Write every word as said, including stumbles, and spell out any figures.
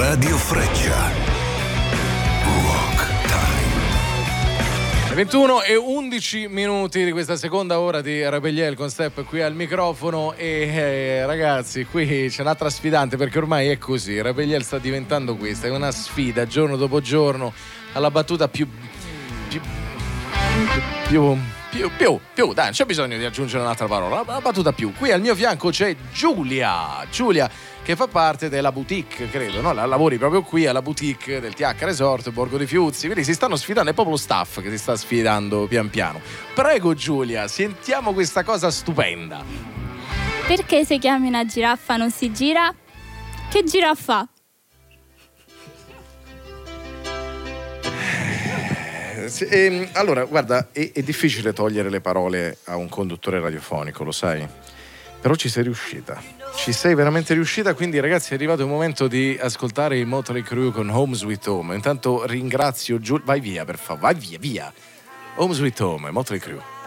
Radio Freccia. Rock Time. ventuno e undici minuti di questa seconda ora di Rapegliel con Step qui al microfono e eh, ragazzi, qui c'è un'altra sfidante perché ormai è così, Rapegliel sta diventando questa, è una sfida giorno dopo giorno alla battuta più più più più, più, più dai, non c'è bisogno di aggiungere un'altra parola, la battuta più. Qui al mio fianco c'è Giulia Giulia che fa parte della boutique, credo, no? La lavori proprio qui alla boutique del T H Resort Borgo di Fiuzzi, quindi si stanno sfidando, è proprio lo staff che si sta sfidando pian piano. Prego Giulia, sentiamo questa cosa stupenda. Perché se chiami una giraffa non si gira? Che giraffa? Eh, allora, guarda, è, è difficile togliere le parole a un conduttore radiofonico, lo sai? Però ci sei riuscita. Ci sei veramente riuscita, quindi ragazzi è arrivato il momento di ascoltare i Motley Crue con Home Sweet Home. Intanto ringrazio Giulia. Vai via, per favore, vai via, via. Home Sweet Home, Motley Crue.